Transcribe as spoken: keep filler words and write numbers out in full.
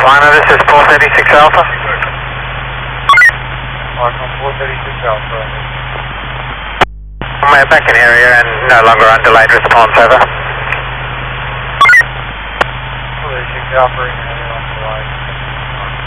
Carolina, this is four thirty-six Alpha. Markham four thirty-six Alpha. I'm back in area and no longer on delayed response, over. four thirty-six Alpha, in area on the line.